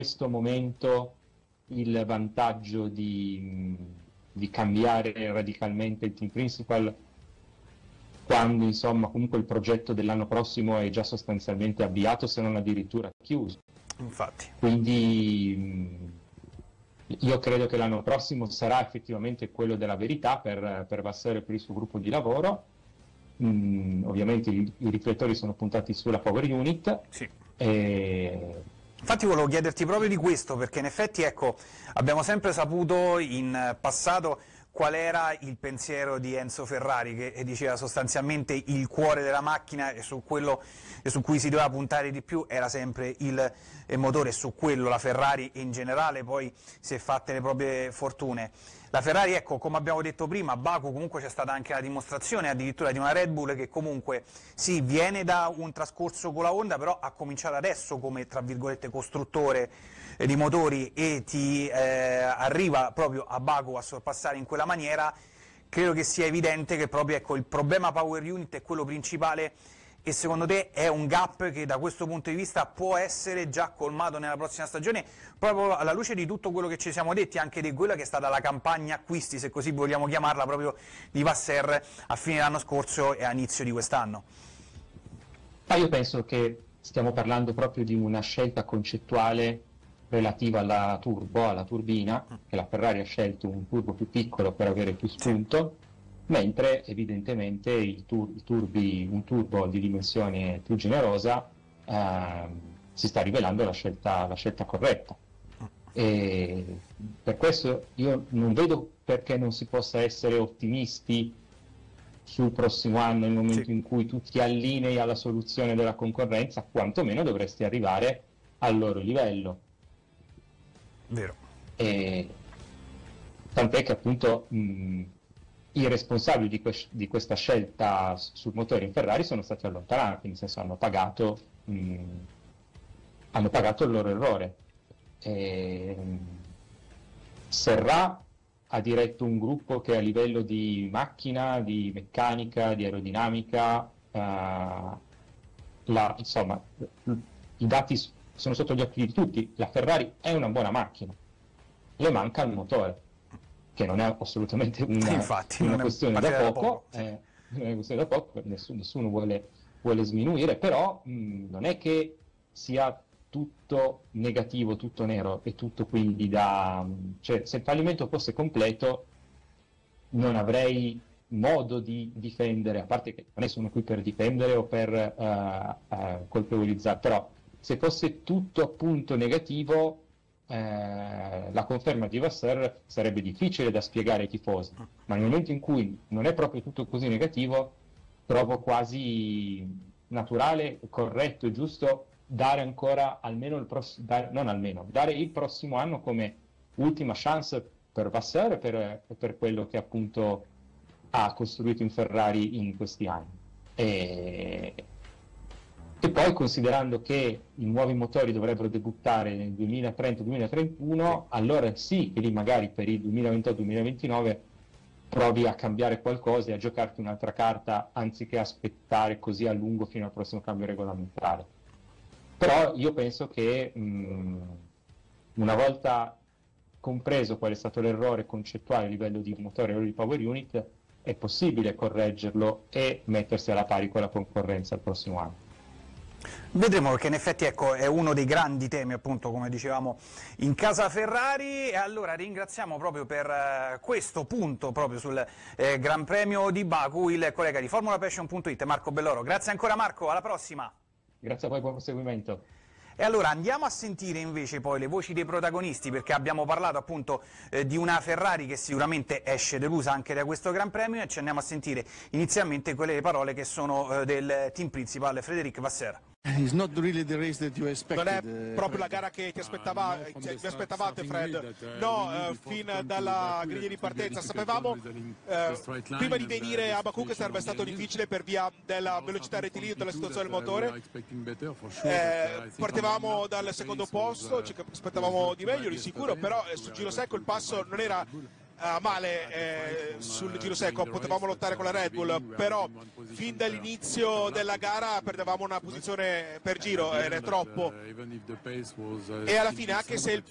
questo momento il vantaggio di cambiare radicalmente il team principal, quando insomma comunque il progetto dell'anno prossimo è già sostanzialmente avviato, se non addirittura chiuso. Infatti. Quindi io credo che l'anno prossimo sarà effettivamente quello della verità per Vasseur e per il suo gruppo di lavoro. Ovviamente i riflettori sono puntati sulla Power Unit. Sì. Infatti volevo chiederti proprio di questo, perché in effetti, ecco, abbiamo sempre saputo in passato qual era il pensiero di Enzo Ferrari, che diceva sostanzialmente il cuore della macchina e su quello e su cui si doveva puntare di più era sempre il motore, e su quello la Ferrari in generale poi si è fatte le proprie fortune. La Ferrari, ecco, come abbiamo detto prima, a Baku comunque c'è stata anche la dimostrazione addirittura di una Red Bull che comunque sì, viene da un trascorso con la Honda, però ha cominciato adesso come, tra virgolette, costruttore di motori e ti arriva proprio a Baku a sorpassare in quella maniera. Credo che sia evidente che proprio, ecco, il problema Power Unit è quello principale, e secondo te è un gap che da questo punto di vista può essere già colmato nella prossima stagione, proprio alla luce di tutto quello che ci siamo detti, anche di quella che è stata la campagna acquisti, se così vogliamo chiamarla, proprio di Vasseur a fine dell'anno scorso e a inizio di quest'anno? Io penso che stiamo parlando proprio di una scelta concettuale relativa alla turbo, alla turbina, che la Ferrari ha scelto un turbo più piccolo per avere più spunto, mentre evidentemente un turbo di dimensione più generosa si sta rivelando la scelta corretta. E per questo io non vedo perché non si possa essere ottimisti sul prossimo anno, nel momento in cui tu ti allinei alla soluzione della concorrenza, quantomeno dovresti arrivare al loro livello. Vero. Tant'è che appunto i responsabili di questa scelta sul motore in Ferrari sono stati allontanati, nel senso hanno pagato il loro errore. Serra ha diretto un gruppo che a livello di macchina, di meccanica, di aerodinamica, insomma, i dati sono sotto gli occhi di tutti. La Ferrari è una buona macchina, le manca il motore, che non è assolutamente una questione da poco, non è una questione da poco, nessuno vuole sminuire, però non è che sia tutto negativo, tutto nero e tutto quindi cioè, se il fallimento fosse completo non avrei modo di difendere, a parte che non sono qui per difendere o per colpevolizzare, però se fosse tutto appunto negativo, la conferma di Vasseur sarebbe difficile da spiegare ai tifosi, ma nel momento in cui non è proprio tutto così negativo, trovo quasi naturale, corretto e giusto dare ancora dare il prossimo anno come ultima chance per Vasseur e per quello che appunto ha costruito in Ferrari in questi anni. E poi, considerando che i nuovi motori dovrebbero debuttare nel 2030-2031, allora sì che lì magari per il 2028-2029 provi a cambiare qualcosa e a giocarti un'altra carta anziché aspettare così a lungo fino al prossimo cambio regolamentare. Però io penso che una volta compreso qual è stato l'errore concettuale a livello di motore e di Power Unit, è possibile correggerlo e mettersi alla pari con la concorrenza il prossimo anno. Vedremo, perché in effetti, ecco, è uno dei grandi temi, appunto, come dicevamo, in casa Ferrari. E allora ringraziamo proprio per questo punto, proprio sul Gran Premio di Baku, il collega di FormulaPassion.it, Marco Belloro. Grazie ancora Marco, alla prossima! Grazie a voi, buon proseguimento. E allora andiamo a sentire invece poi le voci dei protagonisti, perché abbiamo parlato appunto di una Ferrari che sicuramente esce delusa anche da questo Gran Premio, e ci andiamo a sentire inizialmente quelle parole che sono del team principal Frédéric Vasseur. Non è proprio la gara che vi aspettavate, Fred. No, fin dalla griglia di partenza sapevamo prima di venire a Baku che sarebbe stato difficile per via della velocità rettilineo, della situazione del motore. Partivamo dal secondo posto, ci aspettavamo di meglio di sicuro, però sul giro secco il passo non era male sul giro secco, potevamo lottare con la Red Bull, però fin dall'inizio della gara perdevamo una posizione per giro, era troppo, e alla fine anche se il